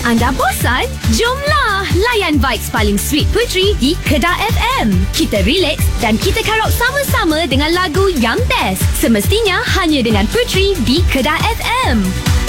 Anda bosan? Jomlah layan vibes paling sweet Puteri di Kedah FM. Kita relax dan kita karaoke sama-sama dengan lagu yang best. Semestinya hanya dengan Puteri di Kedah FM.